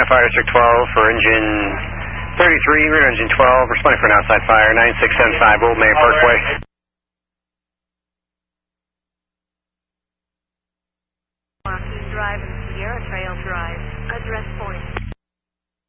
Fire District 12 for engine 33, rear engine 12, responding for an outside fire, 9675 Old Main Parkway. Joaquin Drive and Sierra Trail Drive, address point.